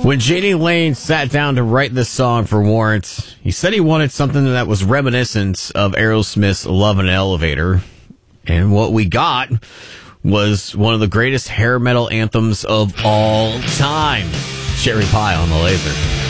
When J.D. Lane sat down to write this song for Warrant, he said he wanted something that was reminiscent of Aerosmith's Love in an Elevator. And what we got was one of the greatest hair metal anthems of all time. Cherry Pie on the Laser.